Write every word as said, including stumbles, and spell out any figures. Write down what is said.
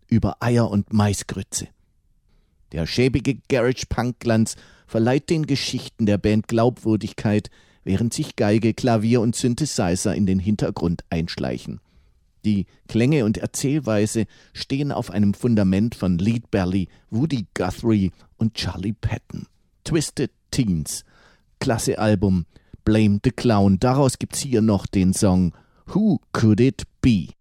über Eier und Maisgrütze. Der schäbige Garage-Punk-Glanz verleiht den Geschichten der Band Glaubwürdigkeit, während sich Geige, Klavier und Synthesizer in den Hintergrund einschleichen. Die Klänge und Erzählweise stehen auf einem Fundament von Lead Belly, Woody Guthrie und Charlie Patton. Twisted Teens, klasse Album, Blame the Clown, daraus gibt's hier noch den Song Who Could It Be?